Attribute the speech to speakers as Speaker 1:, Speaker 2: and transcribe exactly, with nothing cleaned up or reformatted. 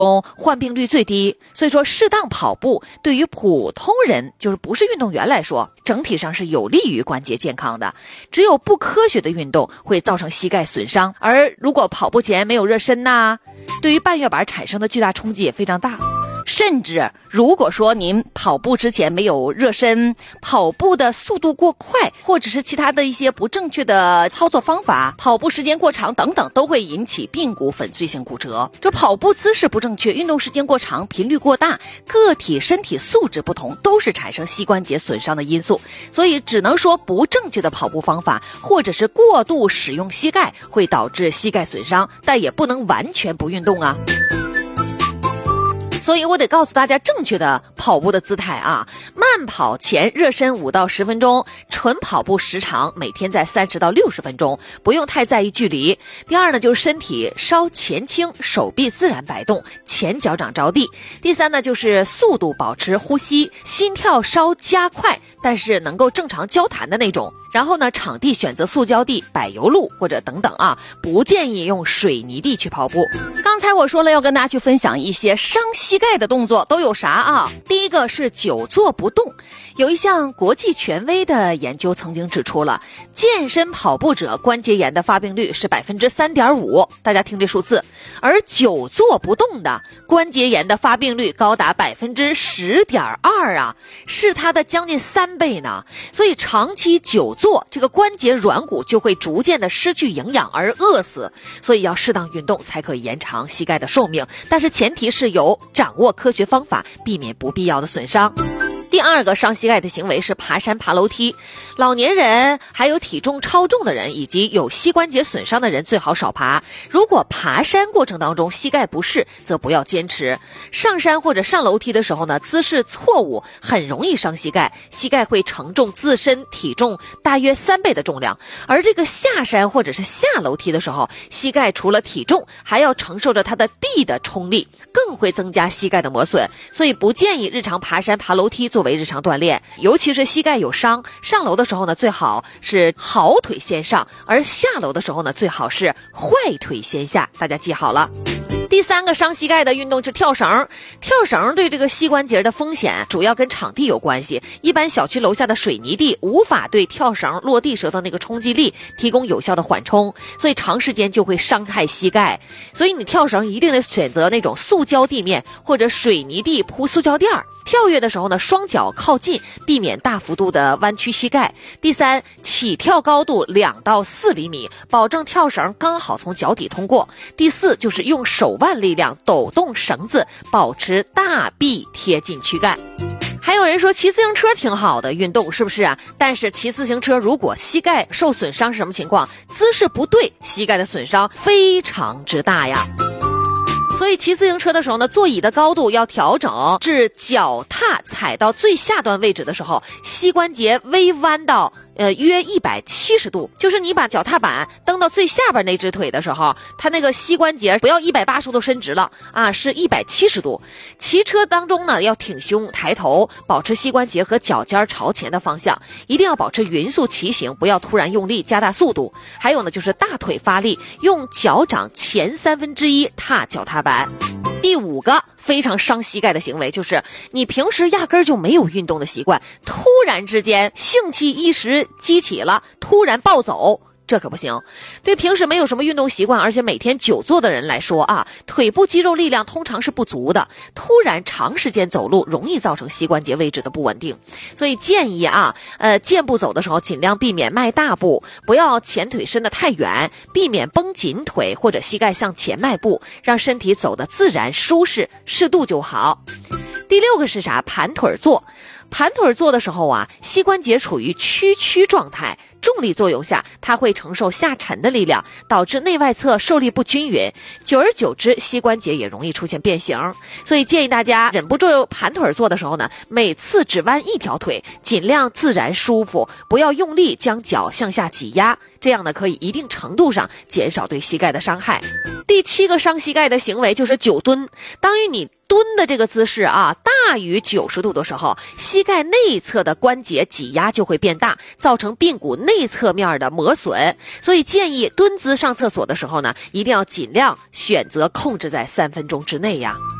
Speaker 1: 患病率最低，所以说适当跑步对于普通人，就是不是运动员来说，整体上是有利于关节健康的。只有不科学的运动会造成膝盖损伤，而如果跑步前没有热身呐，对于半月板产生的巨大冲击也非常大。甚至如果说您跑步之前没有热身，跑步的速度过快，或者是其他的一些不正确的操作方法，跑步时间过长等等，都会引起髌骨粉碎性骨折。这跑步姿势不正确，运动时间过长，频率过大，个体身体素质不同，都是产生膝关节损伤的因素。所以只能说不正确的跑步方法，或者是过度使用膝盖会导致膝盖损伤，但也不能完全不运动啊。所以我得告诉大家正确的跑步的姿态啊，慢跑前热身五到十分钟，纯跑步时长每天在三十到六十分钟，不用太在意距离。第二呢，就是身体稍前倾，手臂自然摆动，前脚掌着地。第三呢，就是速度保持呼吸，心跳稍加快，但是能够正常交谈的那种。然后呢，场地选择塑胶地、柏油路或者等等啊，不建议用水泥地去跑步。刚才我说了要跟大家去分享一些伤膝盖的动作都有啥啊？第一个是久坐不动，有一项国际权威的研究曾经指出了，健身跑步者关节炎的发病率是 百分之三点五， 大家听这数字，而久坐不动的关节炎的发病率高达 百分之十点二 啊，是它的将近三倍呢。所以长期久坐，这个关节软骨就会逐渐的失去营养而饿死，所以要适当运动才可以延长膝盖的寿命，但是前提是有掌握科学方法，避免不必要的损伤。第二个伤膝盖的行为是爬山爬楼梯，老年人还有体重超重的人以及有膝关节损伤的人最好少爬。如果爬山过程当中膝盖不适，则不要坚持。上山或者上楼梯的时候呢，姿势错误很容易伤膝盖，膝盖会承重自身体重大约三倍的重量。而这个下山或者是下楼梯的时候，膝盖除了体重还要承受着它的地的冲力，更会增加膝盖的磨损，所以不建议日常爬山爬楼梯做作为日常锻炼。尤其是膝盖有伤，上楼的时候呢，最好是好腿先上，而下楼的时候呢，最好是坏腿先下，大家记好了。第三个伤膝盖的运动是跳绳。跳绳对这个膝关节的风险主要跟场地有关系，一般小区楼下的水泥地无法对跳绳落地时的那个冲击力提供有效的缓冲，所以长时间就会伤害膝盖。所以你跳绳一定得选择那种塑胶地面或者水泥地铺塑胶垫儿。跳跃的时候呢，双脚靠近，避免大幅度的弯曲膝盖。第三，起跳高度两到四厘米，保证跳绳刚好从脚底通过。第四，就是用手腕力量抖动绳子，保持大臂贴近躯干。还有人说骑自行车挺好的运动，是不是啊？但是骑自行车如果膝盖受损伤是什么情况？姿势不对，膝盖的损伤非常之大呀。所以骑自行车的时候呢，座椅的高度要调整至脚踏踩到最下端位置的时候，膝关节微弯到呃约一百七十度，就是你把脚踏板蹬到最下边那只腿的时候，它那个膝关节不要一百八十度伸直了啊，是一百七十度。骑车当中呢，要挺胸抬头，保持膝关节和脚尖朝前的方向，一定要保持匀速骑行，不要突然用力加大速度。还有呢，就是大腿发力，用脚掌前三分之一踏脚踏板。第五个非常伤膝盖的行为，就是你平时压根儿就没有运动的习惯，突然之间兴起一时激起了，突然暴走，这可不行。对平时没有什么运动习惯，而且每天久坐的人来说啊，腿部肌肉力量通常是不足的，突然长时间走路容易造成膝关节位置的不稳定。所以建议啊，呃，健步走的时候尽量避免迈大步，不要前腿伸得太远，避免绷紧腿或者膝盖向前迈步，让身体走得自然舒适，适度就好。第六个是啥？盘腿坐。盘腿坐的时候啊，膝关节处于屈曲状态，重力作用下，它会承受下沉的力量，导致内外侧受力不均匀，久而久之，膝关节也容易出现变形。所以建议大家忍不住盘腿坐的时候呢，每次只弯一条腿，尽量自然舒服，不要用力将脚向下挤压，这样呢可以一定程度上减少对膝盖的伤害。第七个伤膝盖的行为就是久蹲。当于你蹲的这个姿势啊大于九十度的时候，膝盖内侧的关节挤压就会变大，造成髌骨内内侧面的磨损，所以建议蹲姿上厕所的时候呢，一定要尽量选择控制在三分钟之内呀。